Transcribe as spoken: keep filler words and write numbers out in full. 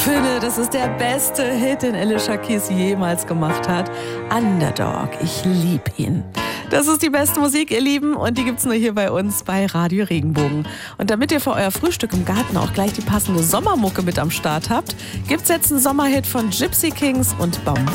finde, das ist der beste Hit, den Alicia Keys jemals gemacht hat. Underdog, ich lieb ihn. Das ist die beste Musik, ihr Lieben, und die gibt's nur hier bei uns bei Radio Regenbogen. Und damit ihr für euer Frühstück im Garten auch gleich die passende Sommermucke mit am Start habt, gibt's jetzt einen Sommerhit von Gypsy Kings und Bamboo.